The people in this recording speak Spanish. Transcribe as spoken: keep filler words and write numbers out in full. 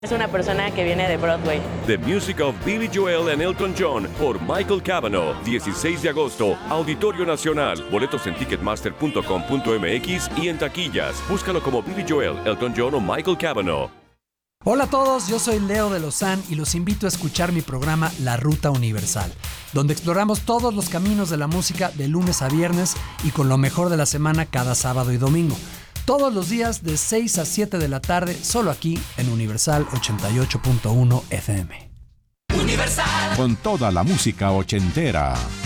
Es una persona que viene de Broadway. The Music of Billy Joel and Elton John por Michael Cavanaugh, dieciséis de agosto, Auditorio Nacional. Boletos en ticketmaster punto com punto m x y en taquillas. Búscalo como Billy Joel, Elton John o Michael Cavanaugh. Hola a todos, yo soy Leo de Lozán y los invito a escuchar mi programa La Ruta Universal, donde exploramos todos los caminos de la música de lunes a viernes y con lo mejor de la semana cada sábado y domingo. Todos los días de seis a siete de la tarde, solo aquí en Universal ochenta y ocho punto uno F M. Universal. Con toda la música ochentera.